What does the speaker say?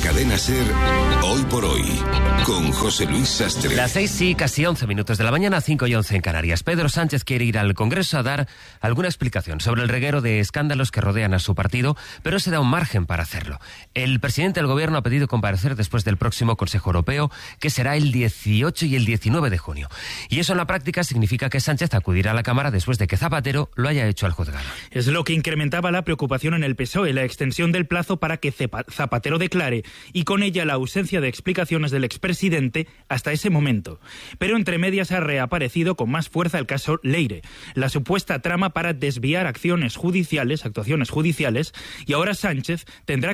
Cadena SER, Hoy por Hoy, con José Luis Sastre. Las 6 y casi 11 minutos de la mañana, 5 y 11 en Canarias. Pedro Sánchez quiere ir al Congreso a dar alguna explicación sobre el reguero de escándalos que rodean a su partido, pero se da un margen para hacerlo. El presidente del Gobierno ha pedido comparecer después del próximo Consejo Europeo, que será el 18 y el 19 de junio. Y eso en la práctica significa que Sánchez acudirá a la Cámara después de que Zapatero lo haya hecho al juzgado. Es lo que incrementaba la preocupación en el PSOE, la extensión del plazo para que Zapatero declare y con ella la ausencia de explicaciones del expresidente hasta ese momento. Pero entre medias ha reaparecido con más fuerza el caso Leire, la supuesta trama para desviar actuaciones judiciales, y ahora Sánchez tendrá